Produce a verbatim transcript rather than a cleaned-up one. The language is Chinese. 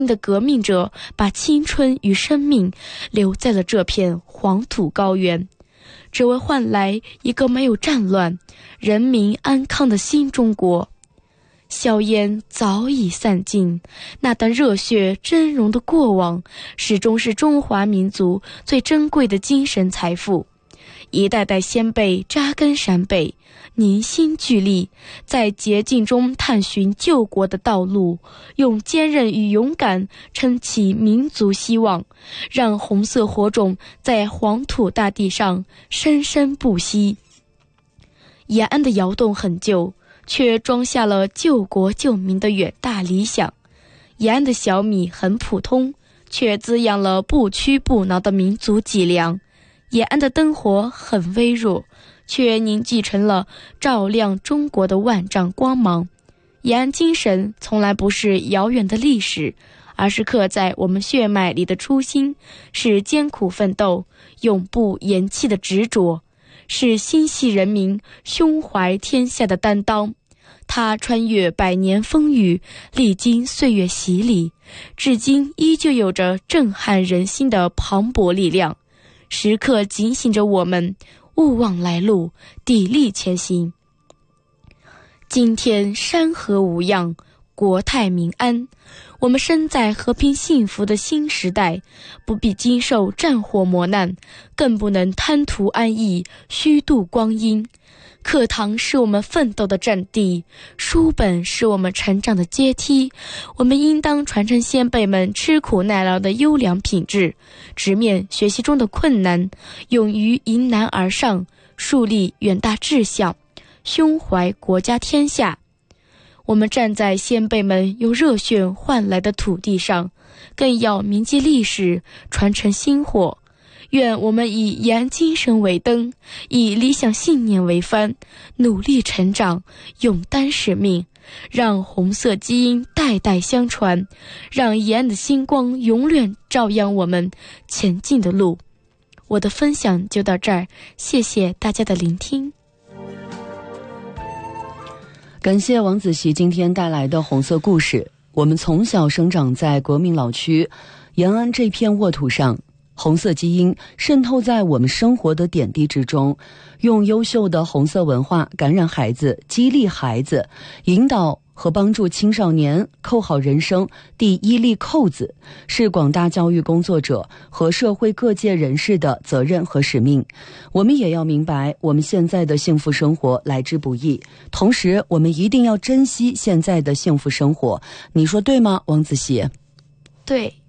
的革命者把青春与生命留在了这片黄土高原，只为换来一个没有战乱、人民安康的新中国。硝烟早已散尽，那段热血峥嵘的过往始终是中华民族最珍贵的精神财富。一代代先辈扎根陕北，凝心聚力，在捷径中探寻救国的道路，用坚韧与勇敢撑起民族希望，让红色火种在黄土大地上生生不息。延安的窑洞很旧，却装下了救国救民的远大理想。延安的小米很普通，却滋养了不屈不挠的民族脊梁。延安的灯火很微弱，却凝聚成了照亮中国的万丈光芒。延安精神从来不是遥远的历史，而是刻在我们血脉里的初心，是艰苦奋斗、永不言弃的执着，是心系人民、胸怀天下的担当。它穿越百年风雨，历经岁月洗礼，至今依旧有着震撼人心的磅礴力量，时刻警醒着我们勿忘来路，砥砺前行。今天山河无恙，国泰民安，我们身在和平幸福的新时代，不必经受战火磨难，更不能贪图安逸，虚度光阴。课堂是我们奋斗的阵地，书本是我们成长的阶梯，我们应当传承先辈们吃苦耐劳的优良品质，直面学习中的困难，勇于迎难而上，树立远大志向，胸怀国家天下。我们站在先辈们用热血换来的土地上，更要铭记历史，传承薪火。愿我们以延安精神为灯，以理想信念为帆，努力成长，勇担使命，让红色基因代代相传，让延安的星光永远照耀我们前进的路。我的分享就到这儿，谢谢大家的聆听。 感谢王子琪今天带来的红色故事。我们从小生长在革命老区延安这片沃土上，红色基因渗透在我们生活的点滴之中，用优秀的红色文化感染孩子，激励孩子，引导和帮助青少年扣好人生第一粒扣子，是广大教育工作者和社会各界人士的责任和使命。我们也要明白，我们现在的幸福生活来之不易，同时我们一定要珍惜现在的幸福生活。你说对吗，王子熙？ 对。